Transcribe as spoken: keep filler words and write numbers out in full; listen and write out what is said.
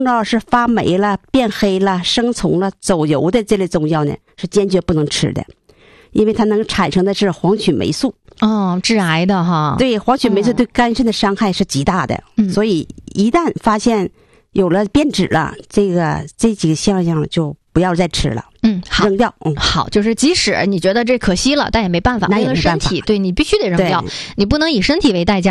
到是发霉了、变黑了、生虫了、走油的这类中药呢，是坚决不能吃的，因为它能产生的是黄曲霉素。 哦，致癌的哈。 对，黄曲霉素对肝肾的伤害是极大的， 嗯、 所以一旦发现有了变质了，这个这几个现象就不要再吃了。 嗯，好， 扔掉。嗯， 好，就是即使你觉得这可惜了，但也没办法，为了身体，对你必须得扔掉，你不能以身体为代价。